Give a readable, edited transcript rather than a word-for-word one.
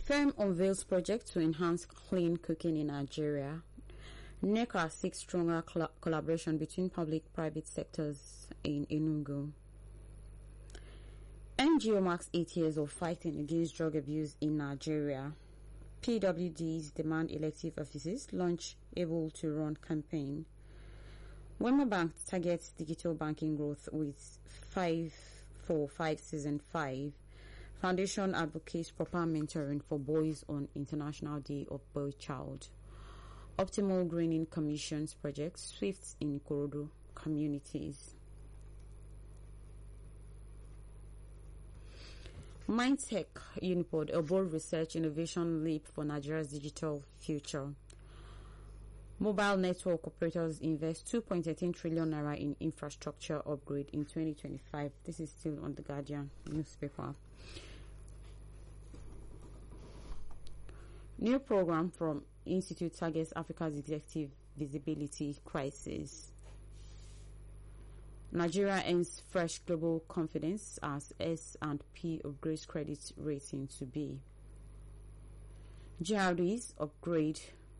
Firm unveils project to enhance clean cooking in Nigeria. NECA seeks stronger collaboration between public-private sectors in Enugu. NGO marks 8 years of fighting against drug abuse in Nigeria. PWDs demand elective offices launch able to run campaign. Wema Bank targets digital banking growth with 5 season 5. Foundation advocates proper mentoring for boys on International Day of Boy Child. Optimal Greening Commissions project swift in Ikorodu communities. Mindtech Unipod, a bold research innovation leap for Nigeria's digital future. Mobile network operators invest 2.13 trillion naira in infrastructure upgrade in 2025. This is still on the Guardian newspaper. New program from Institute targets Africa's executive visibility crisis. Nigeria ends fresh global confidence as S&P upgrades credit rating to B. GRDs upgrade